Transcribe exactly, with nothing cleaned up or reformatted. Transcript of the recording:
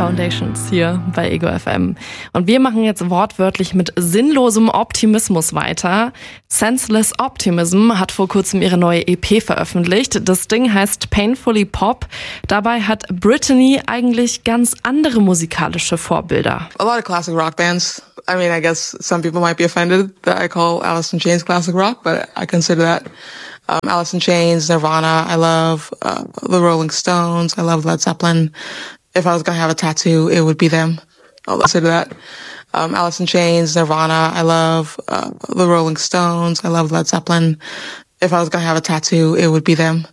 Foundations hier bei Ego F M. Und wir machen jetzt wortwörtlich mit sinnlosem Optimismus weiter. Senseless Optimism hat vor kurzem ihre neue E P veröffentlicht. Das Ding heißt Painfully Pop. Dabei hat Britney eigentlich ganz andere musikalische Vorbilder. A lot of classic rock bands. I mean, I guess some people might be offended that I call Alice in Chains classic rock, but I consider that. Um, Alice in Chains, Nirvana, I love uh, the Rolling Stones, I love Led Zeppelin. If I was going to have a tattoo, it would be them. I'll consider that. Um, Alice in Chains, Nirvana, I love uh, the Rolling Stones, I love Led Zeppelin. If I was going to have a tattoo, it would be them.